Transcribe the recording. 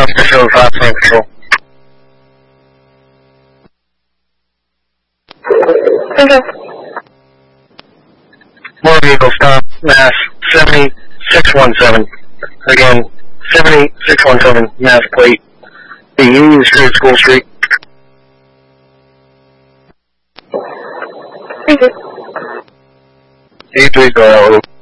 705 Plan Control. Okay. Motor vehicle stop, Mass 7617. Again, 7617, Mass plate. The Union Street, School Street. Thank you. 830.